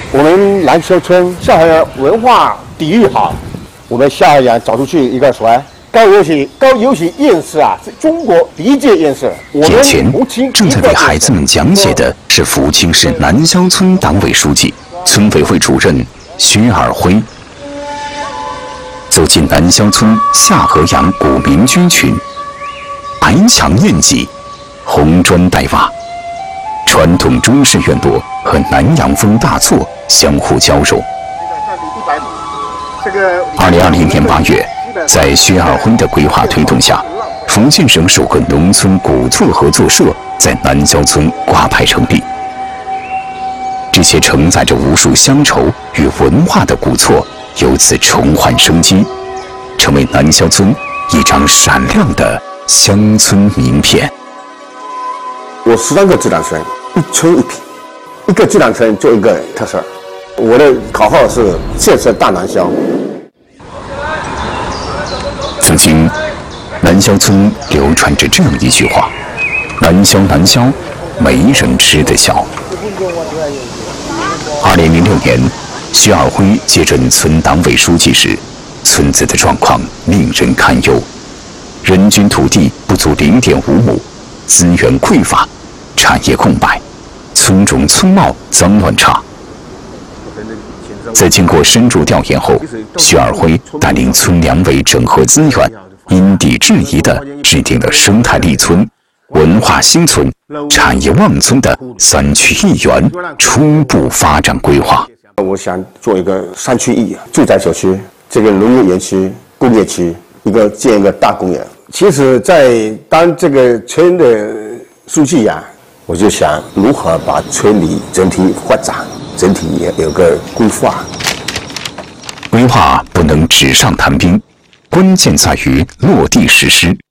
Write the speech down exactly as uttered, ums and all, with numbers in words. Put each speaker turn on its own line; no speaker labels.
我们南丘村夏河阳文化底蕴好，我们夏河阳找出去一个说，高邮喜高邮喜院士啊，是中国第一届院士。
眼前正在为孩子们讲解的是福清市南萧村党委书记、村委会主任薛尔辉。走进南萧村夏河阳古民居群，白墙燕脊，红砖黛瓦，传统中式院落和南洋风大作相互交融。二零二零年八月，在薛尔辉的规划推动下，福建省首个农村古厝合作社在南萧村挂牌成立。这些承载着无数乡愁与文化的古厝由此重焕生机，成为南萧村一张闪亮的乡村名片。
我十三个自然村，一村一品，一个自然村就一个特色。我的口号是建设大南萧。
曾经，南萧村流传着这样一句话：“南萧南萧，没人吃得消。”二零零六年，薛尔辉接任村党委书记时，村子的状况令人堪忧，人均土地不足零点五亩，资源匮乏，产业空白，村容村貌脏乱差。在经过深入调研后，薛尔辉带领村两委整合资源，因地制宜地制定了生态立村、文化新村、产业旺村的三区一园初步发展规划。
我想做一个三区一住宅小区，这个农业园区、工业区，一个建一个大公园。其实，在当这个村的书记呀、啊，我就想如何把村里整体发展。整体也有个规划，
规划不能纸上谈兵，关键在于落地实施。